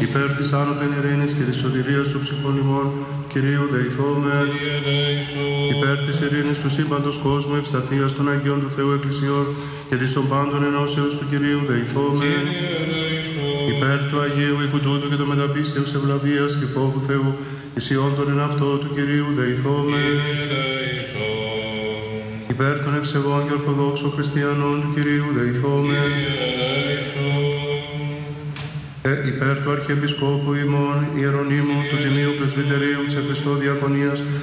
Υπέρ της άνωθεν ειρήνης και της σωτηρίας του ψυχών ημών, Κυρίου δεηθώμε. Υπέρ της ειρήνης του σύμπαντος κόσμου, ευσταθείας των Αγίων του Θεού Εκκλησιών και της των πάντων ενώσεως του Κυρίου δεηθώμε. Υπέρ του Αγίου οίκου τούτου και το μεταπίστεως ευλαβίας και φόβου Θεού, ισιών τον εν αυτό του Κυρίου δεηθώμε. Υπέρ των ευσεβών και ορθοδόξων χριστιανών του Κυρίου δεηθώμε. Υπέρ του Αρχιεπισκόπου ημών, Ιερονύμου του Τιμίου Πρεσβυτερίου της Χριστό Διακονίας